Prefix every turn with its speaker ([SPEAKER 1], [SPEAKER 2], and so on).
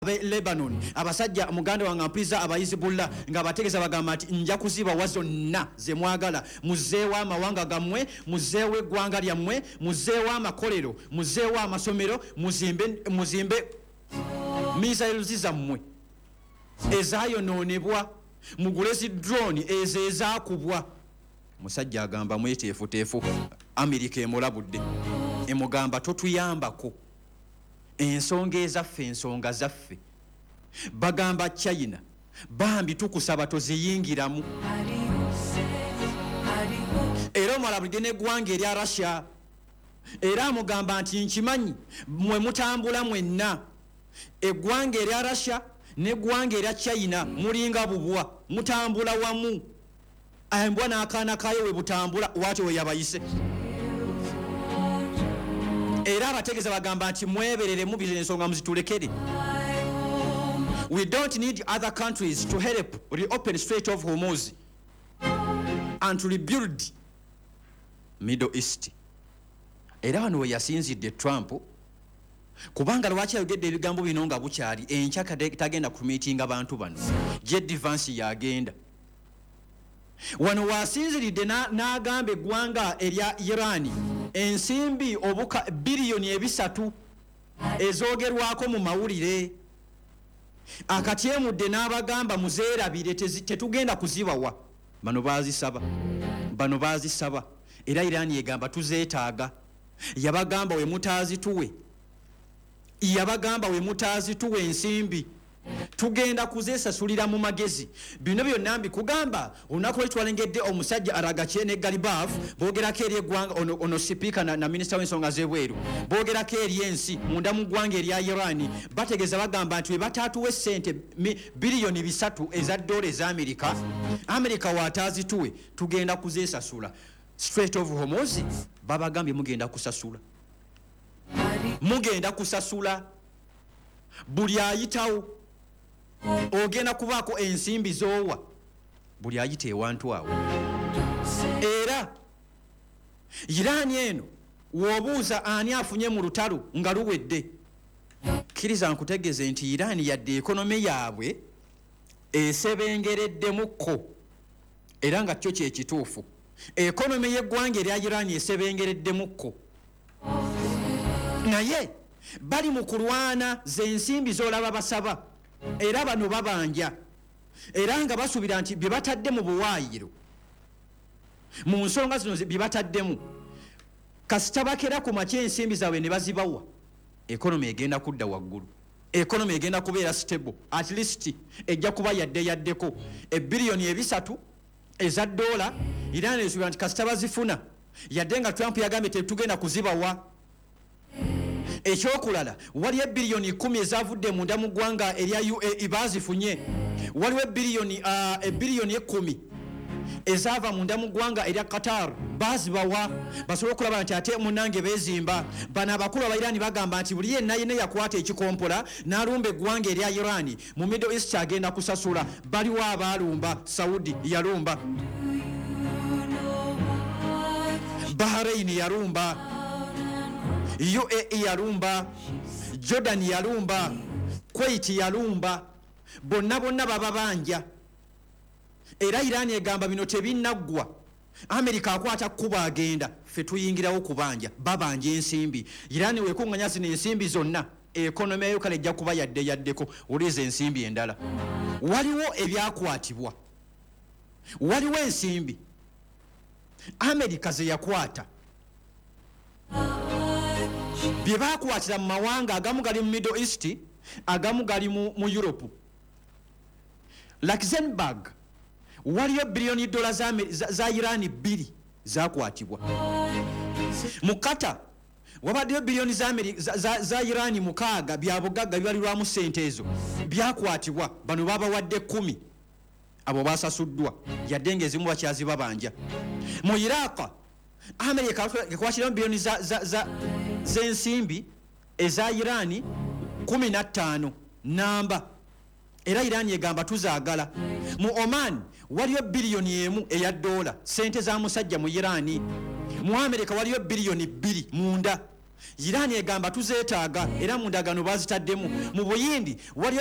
[SPEAKER 1] Lebanon abasajja muganda wange ampiza abayizibullah nga bategeza bagamba ati nja kuziba wazonna ze mwagala muzeewa amawanga gammwe muzeewa eggwanga lyammwe muzeewa amakolero muzeewa amasomero muzimbe missiles zammwe ezayonoonebwa mugule drone ezo ezaakubwa. Musajja agamba mweteefuteefu Amerika emulabudde emugamba totuyambako ensonga ezaffe ensonga zaffe bagamba China bambi tukusaba toziyingiramu era omulabudde n'eggwanga erya Russia era amugamba nti nkimanyi mwe mutambula mwenna eggwanga erya Russia n'eggwanga erya China mulinga bubwa mutambula wamu embwa n'akaana kayo we butambula wati we yabayise era abategeza bagamba nti mweberere mubire ensonga muzitulekere. We don't need other countries to help reopen Strait of Hormuz and to rebuild Middle East. Era wano we yasinzidde Trump kubanga lwaki ayogedde ebigambo bino nga bukyali enkya tagenda kumiitinga bantu bano J.D. Vance yagenda wano wasinziridde n'agamba eggwanga erya Irani ensimbi obuka biliyoni 3 ezoogerwako mu mawulire akatyemudde n'abagamba muzeerabire tetugenda kuzibawa bano baazisaba era Irani egamba tuzeetaaga yabagamba we mutaazituwe ensimbi tugenda kuzeesasulira mu magezi. Bino byonna mbikugamba olunaku lwe twalengedde omusajja Aragache ne Galibaf boogerako eri eggwanga ono sipiika na minisita w'ensonga z'ebweru boogerako eri ensi munda mu ggwanga erya Irani bategeeza bagamba nti we bataatuwe ssente biliyoni 3 eza dola eza Amerika waataazituwe tugenda kuzeesasula. Strait of Hormuz babagambye mugenda kusasula buli ayitawo ogenda kubaako ensimbi zoowa buli ayita ewantu awo. Era Irani eno w'obuuza ani afunye mu lutalo nga luwedde kkiriza nkutegeeze nti Irani yadde ekonomi yaabwe esebengereddemukko era nga kyo kyekituufu ekonomi y'eggwanga erya Irani esebengereddemukko naye bali mu kulwana z'ensimbi z'olaba basaba era bano babanja era nga basuubira nti bye batadde mu buwaayiro mu nsonga zino bye bataddemu kasita bakera ku makya ensimbi zaabwe ne bazibawa ekonomi egenda kudda waggulu ekonomi egenda kubeera stable at least ejja kuba yaddeko ebiliyoni 3 eza dola era nesuubira nti kasita bazifuna yadde nga Trump yagambye tetugenda kuzibawa. Ekyokulala waliwo biliyoni 10 ezavudde munda mu ggwanga erya UAE bazifunye waliwo biliyoni 10 ezaava munda mu ggwanga erya Qatar bazibawa basobole okulaba nti ate munange beezimba. Bano abakulu aba Irani bagamba nti buli yenna yakwata ekikompola n'alumba eggwanga erya Irani mu Middle East agenda kusasula. Baliwo abaalumba Saudi yalumba Bahrain yalumba UAE yalumba Jordan yalumba Kuwait yalumba bonna baba banja era Irani egamba bino tebinnaggwa Amerika akwata kuba agenda ffe tuyingirawo kubanja babanja ensimbi Irani wekunganya zino ensimbi zonna ekonomi eyo kale ejja kuba yaddeko ulize ensimbi endala. Waliwo ebyakwatibwa waliwo ensimbi Amerika ze yakwata bye bakwatira mu mawanga agamu gali mu Middle East agamu gali mu Europe. Luxembourg waliyo biliyoni dola za Irani 2 zakwatibwa. Mu Qatar wabaddeyo biliyoni za Irani 6 byabugagga bibalirwamu ssente ezo byakwatibwa bano babawadde 10 abo basasuddwa yadde ng'ezimu bakyazibabanja. Mu Iraq Amerika yakwatiramu biliyoni z'ensimbi eza Irani 15 namba era Irani egamba tuzaagala. Mu Oman waliyo biliyoni 1 eya dola sente za musajja mu Irani. Mu Amerika waliyo biliyoni 2 munda Iran egamba tuzeetaaga era mu ndagaano bazitaddemu mu Buyindi wali